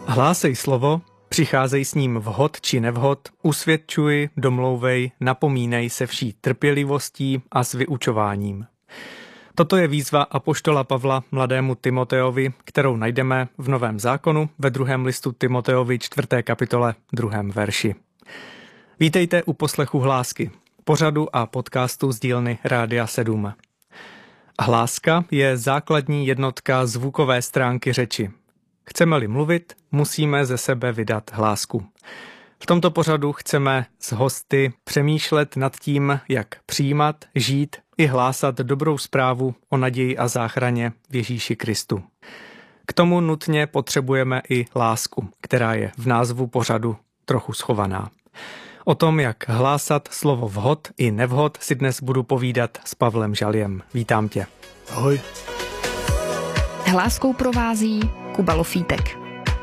Hlásej slovo, přicházej s ním vhod či nevhod, usvědčuj, domlouvej, napomínej se vší trpělivostí a s vyučováním. Toto je výzva apoštola Pavla mladému Timoteovi, kterou najdeme v Novém zákonu ve 2. listu Timoteovi 4. kapitole 2. verši. Vítejte u poslechu Hlásky, pořadu a podcastu z dílny Rádia 7. Hláska je základní jednotka zvukové stránky řeči. Chceme-li mluvit, musíme ze sebe vydat hlásku. V tomto pořadu chceme s hosty přemýšlet nad tím, jak přijímat, žít i hlásat dobrou zprávu o naději a záchraně v Ježíši Kristu. K tomu nutně potřebujeme i lásku, která je v názvu pořadu trochu schovaná. O tom, jak hlásat slovo vhod i nevhod, si dnes budu povídat s Pavlem Žaljem. Vítám tě. Ahoj. Hláskou provází Kuba Lofítek.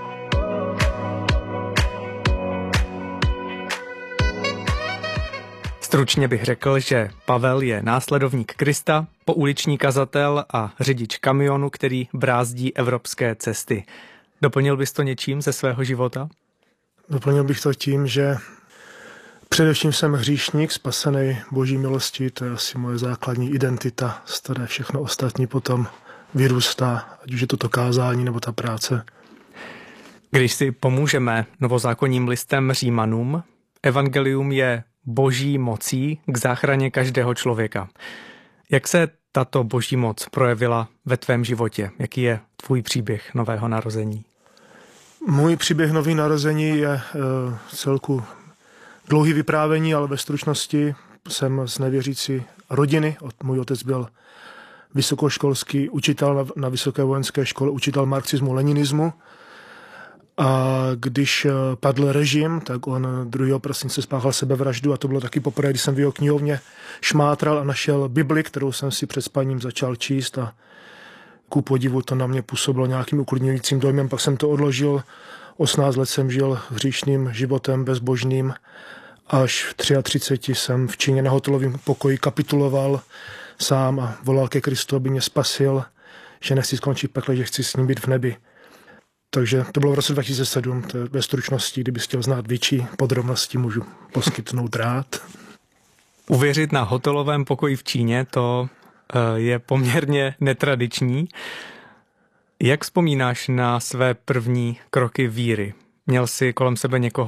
Stručně bych řekl, že Pavel je následovník Krista, pouliční kazatel a řidič kamionu, který brázdí evropské cesty. Doplnil bys to něčím ze svého života? Doplnil bych to tím, že především jsem hříšník, spasený Boží milostí, to je asi moje základní identita, z které všechno ostatní potom vyrůstá, ať už je to kázání nebo ta práce. Když si pomůžeme novozákonním listem Římanům, evangelium je Boží mocí k záchraně každého člověka. Jak se tato Boží moc projevila ve tvém životě? Jaký je tvůj příběh nového narození? Můj příběh nového narození je celku dlouhý vyprávění, ale ve stručnosti jsem z nevěřící rodiny. Můj otec byl vysokoškolský učitel na Vysoké vojenské škole, učitel marxismu, leninismu. A když padl režim, tak on 2. prosince spáchal sebevraždu a to bylo taky poprvé, když jsem v jeho knihovně šmátral a našel Bibli, kterou jsem si před spaním začal číst a ku podivu to na mě působilo nějakým uklidňujícím dojmem. Pak jsem to odložil, 18 let jsem žil hříšným životem bezbožným, až v 33 jsem v Číně na hotelovém pokoji kapituloval sám a volal ke Kristu, aby mě spasil, že nechci skončit v pekle, že chci s ním být v nebi. Takže to bylo v roce 2007, to je ve stručnosti, kdyby chtěl znát větší podrobnosti, můžu poskytnout rád. Uvěřit na hotelovém pokoji v Číně, to je poměrně netradiční. Jak vzpomínáš na své první kroky víry? Měl jsi kolem sebe někoho,